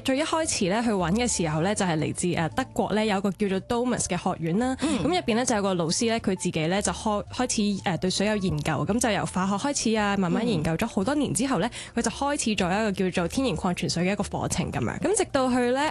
最一開始咧去揾嘅時候咧，就係嚟自德國咧有一個叫做 Domus 嘅學院啦。咁入邊咧就有個老師咧，佢自己咧就開始對水有研究，咁就由化學開始啊，慢慢研究咗好多年之後咧，佢就開始咗一個叫做天然礦泉水嘅一個課程咁樣。咁直到去咧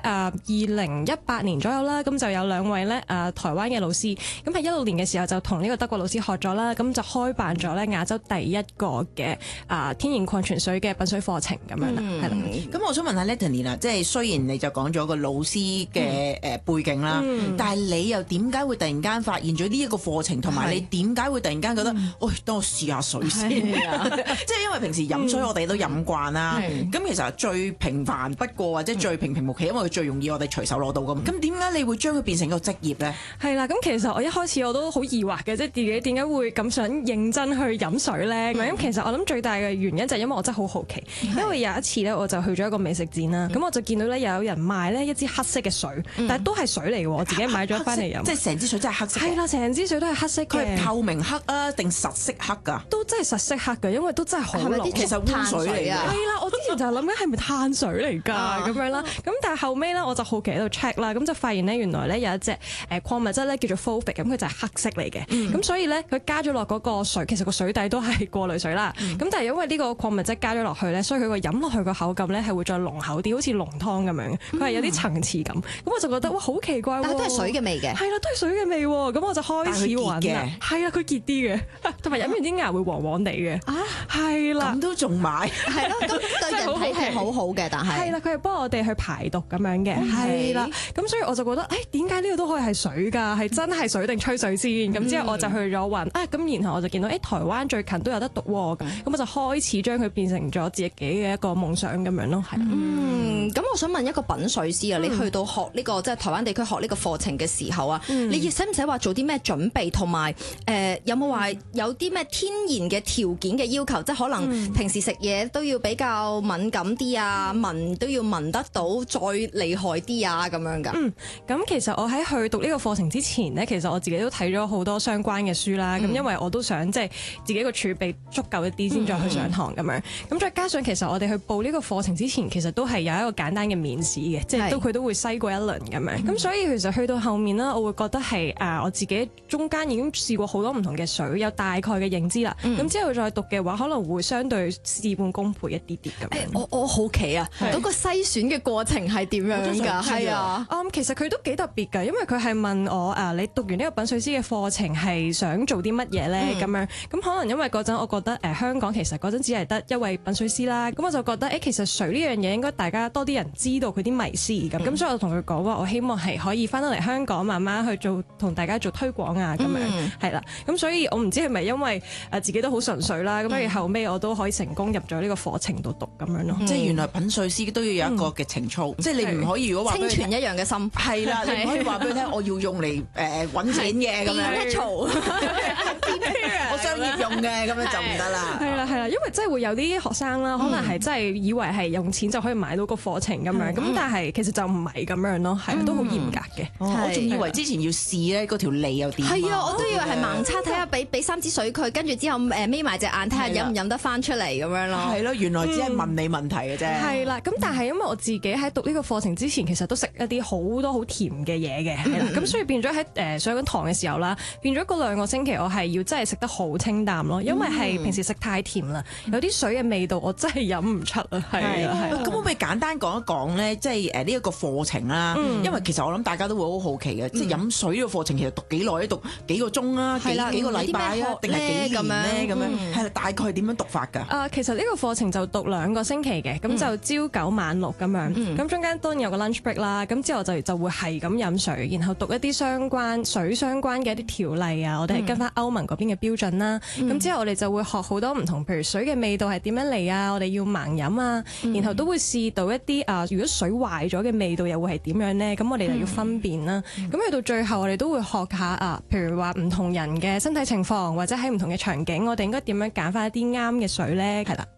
2018年左右啦，咁就有2位咧台灣嘅老師，咁喺16年嘅時候就同呢個德國老師學咗啦，咁就開辦咗咧亞洲第一個嘅天然礦泉水嘅品水課程咁樣啦，係啦。 咁我想問下 Natalie 啦，即係雖然你就講咗個老師嘅背景啦，但係你又點解會突然間發現咗呢一個課程，同埋你點解會突然間覺得，喂，等我試下水先啊？即係因為平時飲水我哋都飲慣啦，咁其實最平凡不過或者最平平無奇，因為佢最容易我哋隨手攞到㗎嘛。咁點解你會將佢變成一個職業咧？ 係啦，咁其實我一開始我都好疑惑嘅，即係自己點解會咁想認真去飲水咧？咁其實我諗最大嘅原因就係因為我真係好好奇，因為有一次咧我就去咗一個美食展啦，咁我就見到咧有人賣咧一支黑色嘅水，但係都係水嚟嘅喎，我自己買咗翻嚟飲， 即係成支水真係黑色。 係啦，成支水都係黑色嘅。 佢係透明黑啊定實色黑㗎？ 都真係實色黑嘅，因為都真係好濃。 其實污水嚟㗎。係啦，我之前就諗緊係咪碳水嚟㗎咁樣啦，咁但係後尾咧我就好奇喺度 check 啦，咁就發現咧原來咧有一隻礦物質咧叫做 fulvic， 咁佢就係黑色嚟嘅，咁所以咧佢加咗落嗰個水，其實個水底都係過濾水啦，咁但係因為呢個礦物質加咗落去咧，所以佢個飲落去個口感咧係會再濃厚啲，好似濃湯咁樣，佢係有啲層次感，咁我就覺得哇好奇怪喎， 但係都係水嘅味嘅， 係啦，都係水嘅味喎，咁我就開始揾啦，係啦，佢結啲嘅，同埋飲完啲牙會黃黃地嘅，係啦， 咁都仲買， 係咯，咁對人體係好好嘅，但係係啦，佢係幫我哋去排毒咁樣嘅，係啦，咁所以我就覺得，點解呢個都可以係水㗎？係真係水定吹水先？咁之後我就去咗揾，咁然後我就見到，台灣最近都有得讀喎，咁我就開始將佢變成咗自己嘅一個夢想咁樣咯，係。 咁我想問一個品水師啊，你去到學呢個即係台灣地區學呢個課程嘅時候啊，你使唔使話做啲咩準備，同埋有冇話有啲咩天然嘅條件嘅要求？即係可能平時食嘢都要比較敏感啲啊，聞都要聞得到再厲害啲啊咁樣㗎。 咁其實我喺去讀呢個課程之前呢，其實我自己都睇咗好多相關嘅書啦。咁因為我都想即係自己個儲備足夠一啲先再去上堂咁樣。咁再加上其實我哋去報呢個課程之前，其實都係有一個簡單嘅面試嘅，即係佢都會篩過一輪咁樣。咁所以其實去到後面啦，我會覺得係我自己中間已經試過好多唔同嘅水，有大概嘅認知啦。咁之後再讀嘅話，可能會相對事半功倍一啲啲咁。 我好奇啊，嗰個篩選嘅過程係點樣㗎？係啊， 其實佢都幾特別㗎，因為佢係問我你讀完呢個品水師嘅課程係想做啲乜嘢咧？咁樣咁可能因為嗰陣我覺得香港其實嗰陣只係得一位品水師啦，咁我就覺得其實水呢樣嘢應該大家多啲人知道佢啲迷思咁，所以我同佢講話，我希望係可以翻到嚟香港慢慢去做同大家做推廣啊咁樣係啦，咁所以我唔知係咪因為自己都好純粹啦，咁所以後尾我都可以成功入咗呢個課程度讀咁樣咯。 即係原來品水師都要有一個嘅情操，即係你唔可以如果話清泉一樣嘅心， 係啦，你唔可以話俾佢聽我要用嚟揾錢嘅咁樣，我商業用嘅咁樣就唔得啦。 係啦，因為真係會有啲學生啦，可能係真係以為係用錢就可以買到個課程咁樣，咁但係其實就唔係咁樣咯，係都好嚴格嘅。 我仲以為之前要試咧嗰條脷又點？ 係啊，我都以為係盲測睇下俾3支水佢，跟住之後眯埋隻眼睇下飲唔飲得翻出嚟咁樣咯。 係咯，原來只係問你問題嘅啫。 係啦，咁但係因為我自己喺讀呢個課程之前，其實都食一啲好多好甜嘅嘢嘅，係啦，咁所以變咗喺上緊堂嘅時候啦，變咗嗰2個星期我係要真係食得好清淡咯，因為係平時食太甜啦，有啲水嘅味道我真係飲唔出啊。係啊， 咁可唔可以簡單講一講咧？即係呢一個課程啦，因為其實我諗大家都會好好奇嘅，即係飲水呢個課程其實讀幾耐？讀幾個鐘啊？幾個禮拜啊？定係幾年咧？咁樣係啦，大概點樣讀法㗎？ 其實呢個課程就讀2個星期嘅，咁就朝9晚6咁樣，咁中間當然有個 lunch break 啦，咁之後就會係咁飲水，然後讀一啲水相關嘅一啲條例啊，我哋係跟翻歐盟嗰邊嘅標準啦，咁之後我哋就會學好多唔同，譬如水嘅味道係點樣嚟啊，我哋要盲飲啊，然後都會試到一啲如果水壞咗嘅味道又會係點樣呢？咁我哋就要分辨啦。咁去到最後我哋都會學下譬如話唔同人嘅身體情況，或者喺唔同嘅場景，我哋應該點樣揀翻一啲啱嘅水呢？係啦。